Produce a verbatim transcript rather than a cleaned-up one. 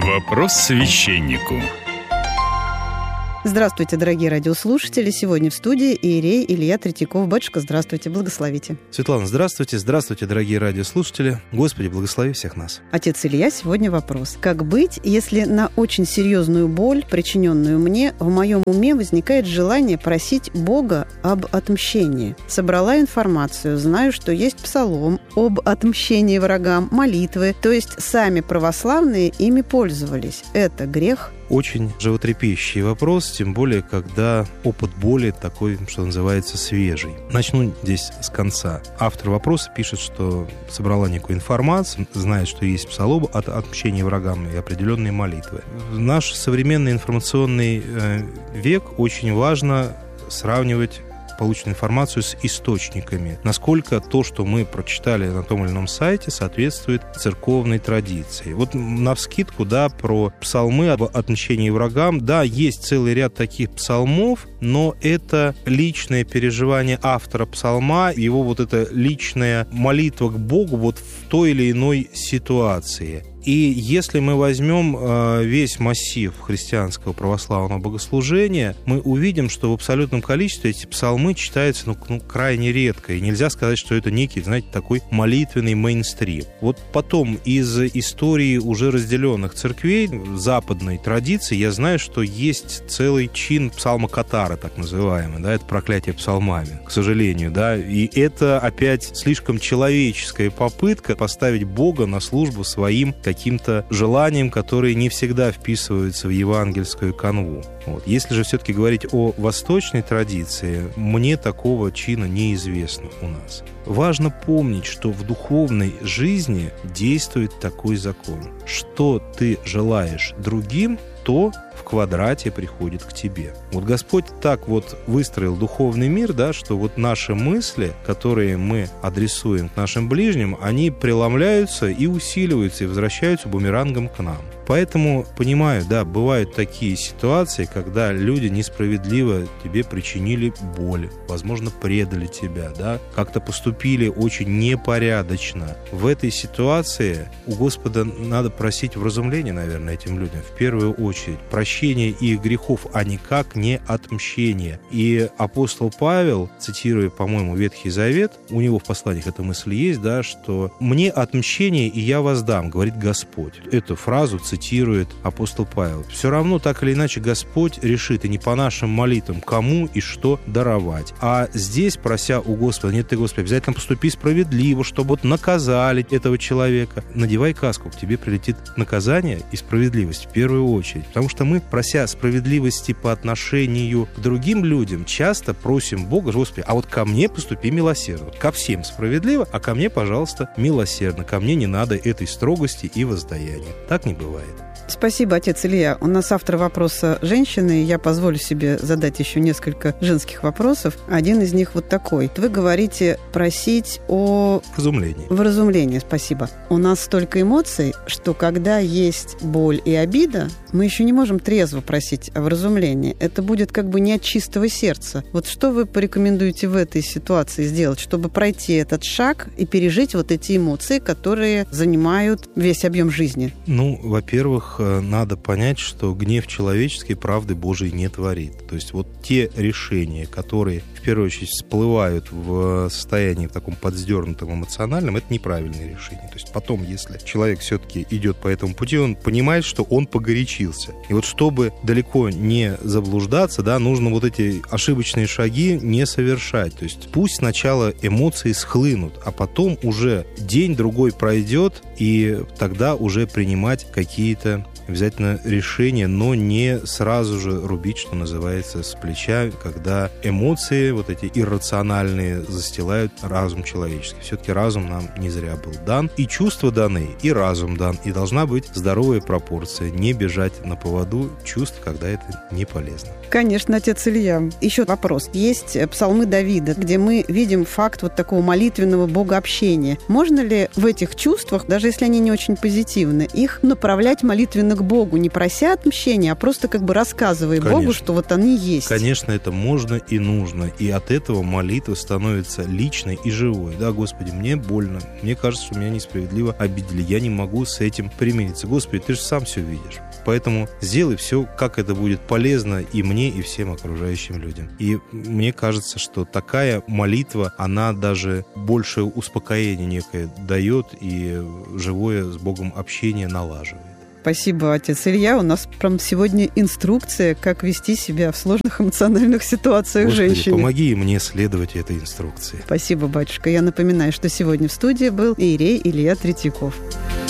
Вопрос священнику. Здравствуйте, дорогие радиослушатели. Сегодня в студии иерей Илья Третьяков. Батюшка, здравствуйте, благословите. Светлана, здравствуйте. Здравствуйте, дорогие радиослушатели. Господи, благослови всех нас. Отец Илья, сегодня вопрос. Как быть, если на очень серьезную боль, причиненную мне, в моем уме возникает желание просить Бога об отмщении? Собрала информацию, знаю, что есть псалом об отмщении врагам, молитвы, то есть сами православные ими пользовались. Это грех? Очень животрепещущий вопрос, тем более, когда опыт боли такой, что называется, свежий. Начну здесь с конца. Автор вопроса пишет, что собрала некую информацию, знает, что есть псалом от отмщения врагам и определенные молитвы. В наш современный информационный век очень важно сравнивать полученную информацию с источниками. Насколько то, что мы прочитали на том или ином сайте, соответствует церковной традиции. Вот навскидку, да, про псалмы об отмщении врагам. Да, есть целый ряд таких псалмов, но это личное переживание автора псалма, его вот эта личная молитва к Богу вот в той или иной ситуации. И если мы возьмем весь массив христианского православного богослужения, мы увидим, что в абсолютном количестве эти псалмы читаются ну, ну, крайне редко. И нельзя сказать, что это некий, знаете, такой молитвенный мейнстрим. Вот потом из истории уже разделенных церквей, западной традиции, я знаю, что есть целый чин псалма Катара, так называемый, да, это проклятие псалмами, к сожалению, да. И это опять слишком человеческая попытка поставить Бога на службу своим каким-то желаниям, которые не всегда вписываются в евангельскую канву. Вот. Если же все-таки говорить о восточной традиции, мне такого чина неизвестно у нас. Важно помнить, что в духовной жизни действует такой закон. Что ты желаешь другим, то в квадрате приходит к тебе. Вот Господь так вот выстроил духовный мир, да, что вот наши мысли, которые мы адресуем к нашим ближним, они преломляются и усиливаются, и возвращаются бумерангом к нам. Поэтому, понимаю, да, бывают такие ситуации, когда люди несправедливо тебе причинили боль, возможно, предали тебя, да, как-то поступили очень непорядочно. В этой ситуации у Господа надо просить вразумления, наверное, этим людям, в первую очередь. Прощение их грехов, а никак не отмщение. И апостол Павел, цитируя, по-моему, Ветхий Завет, у него в посланиях эта мысль есть, да, что «мне отмщение, и я воздам», говорит Господь. Эту фразу цитирует апостол Павел. Все равно, так или иначе, Господь решит, и не по нашим молитвам, кому и что даровать. А здесь, прося у Господа, нет, ты, Господи, обязательно поступи справедливо, чтобы вот наказали этого человека. Надевай каску, к тебе прилетит наказание и справедливость в первую очередь. Потому что мы, прося справедливости по отношению к другим людям, часто просим Бога, Господи, а вот ко мне поступи милосердно. Ко всем справедливо, а ко мне, пожалуйста, милосердно. Ко мне не надо этой строгости и воздаяния. Так не бывает. Спасибо, отец Илья. У нас автор вопроса женщины, и я позволю себе задать еще несколько женских вопросов. Один из них вот такой. Вы говорите просить о... Вразумлении. Вразумлении, спасибо. У нас столько эмоций, что когда есть боль и обида, мы еще не можем трезво просить о вразумлении. Это будет как бы не от чистого сердца. Вот что вы порекомендуете в этой ситуации сделать, чтобы пройти этот шаг и пережить вот эти эмоции, которые занимают весь объем жизни? Ну, во-первых, надо понять, что гнев человеческий правды Божией не творит. То есть вот те решения, которые в первую очередь всплывают в состоянии в таком подздернутом эмоциональном, это неправильные решения. То есть потом, если человек все-таки идет по этому пути, он понимает, что он погорячился. И вот чтобы далеко не заблуждаться, да, нужно вот эти ошибочные шаги не совершать. То есть пусть сначала эмоции схлынут, а потом уже день-другой пройдет, и тогда уже принимать какие-то обязательно решение, но не сразу же рубить, что называется, с плеча, когда эмоции вот эти иррациональные застилают разум человеческий. Все-таки разум нам не зря был дан, и чувства даны, и разум дан, и должна быть здоровая пропорция, не бежать на поводу чувств, когда это не полезно. Конечно, отец Илья. Еще вопрос. Есть псалмы Давида, где мы видим факт вот такого молитвенного богообщения. Можно ли в этих чувствах, даже если они не очень позитивны, их направлять молитвенно к Богу, не прося отмщения, а просто как бы рассказывая Конечно. Богу, что вот они есть. Конечно, это можно и нужно. И от этого молитва становится личной и живой. Да, Господи, мне больно. Мне кажется, что меня несправедливо обидели. Я не могу с этим примириться. Господи, Ты же сам все видишь. Поэтому сделай все, как это будет полезно и мне, и всем окружающим людям. И мне кажется, что такая молитва, она даже больше успокоения некое дает и живое с Богом общение налаживает. Спасибо, отец Илья. У нас прям сегодня инструкция, как вести себя в сложных эмоциональных ситуациях Господи, женщине. помоги мне следовать этой инструкции. Спасибо, батюшка. Я напоминаю, что сегодня в студии был иерей Илья Третьяков.